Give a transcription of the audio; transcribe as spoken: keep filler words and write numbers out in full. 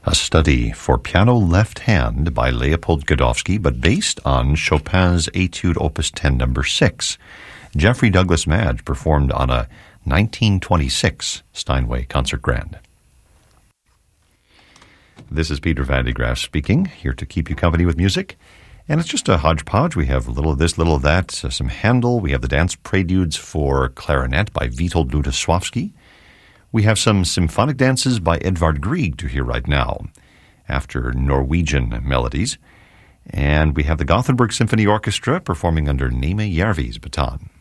a study for piano left hand by Leopold Godofsky, but based on Chopin's Etude Opus ten, number six. Jeffrey Douglas Madge performed on a nineteen twenty-six Steinway Concert Grand. This is Peter Van de Graaf speaking, here to keep you company with music. And it's just a hodgepodge. We have a little of this, little of that, uh, some Handel. We have the Dance Preludes for Clarinet by Witold Lutosławski. We have some symphonic dances by Edvard Grieg to hear right now, after Norwegian melodies. And we have the Gothenburg Symphony Orchestra performing under Neme Järvi's baton.